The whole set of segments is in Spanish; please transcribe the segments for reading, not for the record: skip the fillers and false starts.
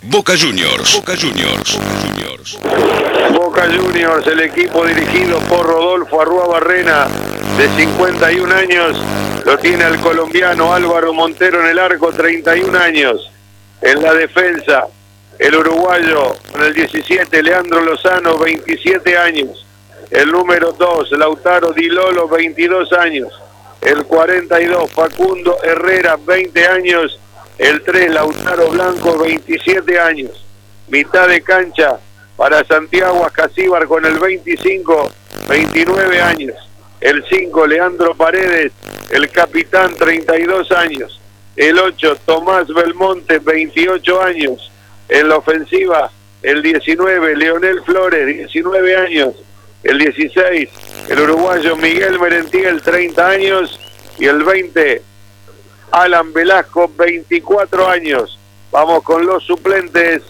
Boca Juniors. Boca Juniors. Boca Juniors. Boca Juniors, el equipo dirigido por Rodolfo Arrua Barrena, de 51 años, lo tiene el colombiano Álvaro Montero en el arco, 31 años. En la defensa, el uruguayo con el 17, Leandro Lozano, 27 años. El número 2, Lautaro Di Lolo, 22 años. El 42, Facundo Herrera, 20 años. El 3, Lautaro Blanco, 27 años. Mitad de cancha para Santiago Ascasíbar con el 25, 29 años. El 5, Leandro Paredes, el capitán, 32 años. El 8, Tomás Belmonte, 28 años. En la ofensiva, el 19, Leonel Flores, 19 años. El 16, el uruguayo Miguel Merentiel, 30 años. Y el 20, Alan Velasco, 24 años. Vamos con los suplentes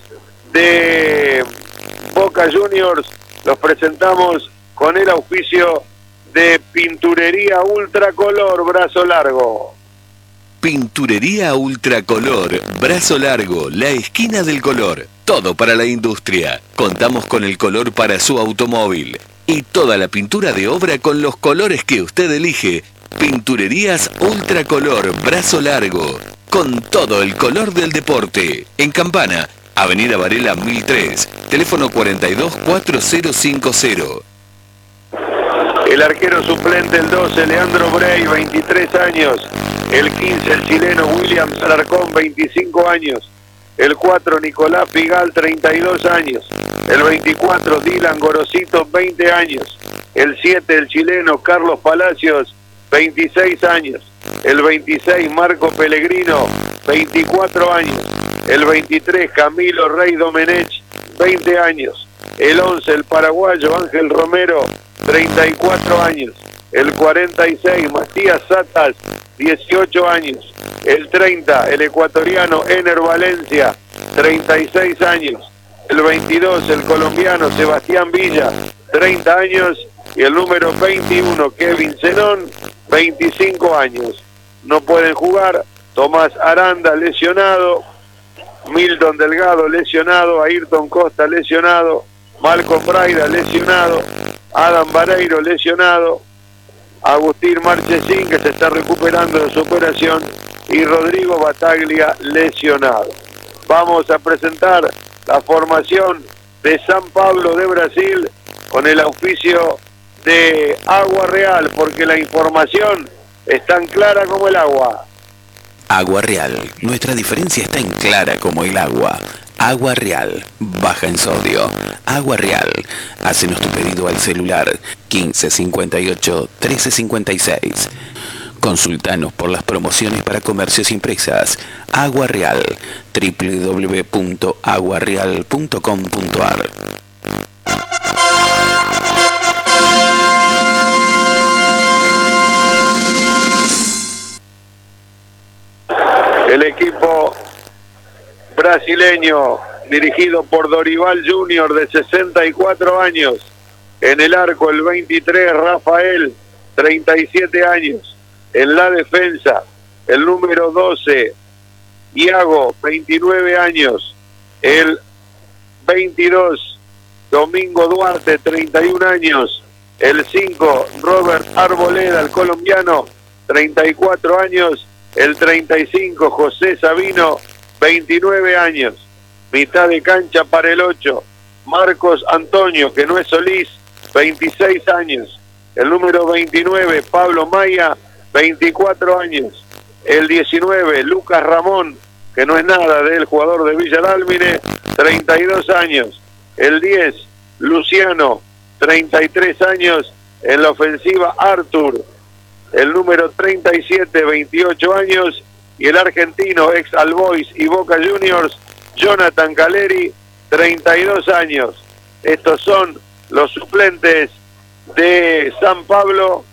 de Boca Juniors. Los presentamos con el auspicio de Pinturería Ultracolor Brazo Largo. Pinturería Ultracolor Brazo Largo, la esquina del color. Todo para la industria. Contamos con el color para su automóvil y toda la pintura de obra con los colores que usted elige. Pinturerías Ultracolor Brazo Largo, con todo el color del deporte. En Campana, Avenida Varela 1003, teléfono 424050. El arquero suplente, el 12, Leandro Brey, 23 años. El 15, el chileno William Alarcón, 25 años. El 4, Nicolás Figal, 32 años. El 24, Dylan Gorosito, 20 años. El 7, el chileno Carlos Palacios, 26 años. El 26, Marco Pellegrino, 24 años. El 23, Camilo Rey Domenech, 20 años. El 11, el paraguayo Ángel Romero, 34 años. El 46, Matías Satas, 18 años. El 30, el ecuatoriano Ener Valencia, 36 años. El 22, el colombiano Sebastián Villa, 30 años. Y el número 21, Kevin Zenón, 25 años. No pueden jugar Tomás Aranda, lesionado. Milton Delgado, lesionado. Ayrton Costa, lesionado. Malcolm Braida, lesionado. Adam Vareiro, lesionado. Agustín Marchesín, que se está recuperando de su operación. Y Rodrigo Bataglia, lesionado. Vamos a presentar la formación de San Pablo de Brasil con el auspicio de Agua Real, porque la información es tan clara como el agua. Agua Real, nuestra diferencia es tan clara como el agua. Agua Real, baja en sodio. Agua Real, hácenos tu pedido al celular 1558 1356. Consultanos por las promociones para comercios impresas. Agua Real, www.aguareal.com.ar. El equipo brasileño dirigido por Dorival Junior, de 64 años. En el arco, el 23, Rafael, 37 años. En la defensa, el número 12, Iago, 29 años. El 22, Domingo Duarte, 31 años. El 5, Robert Arboleda, el colombiano, 34 años. El 35, José Sabino, 29 años. Mitad de cancha para el 8, Marcos Antonio, que no es Solís, 26 años. El número 29, Pablo Maya, 24 años. El 19, Lucas Ramón, que no es nada del jugador de Villa Dálmine, 32 años. El 10, Luciano, 33 años. En la ofensiva, Artur. El número 37, 28 años. Y el argentino, ex All Boys y Boca Juniors, Jonathan Caleri, 32 años. Estos son los suplentes de San Pablo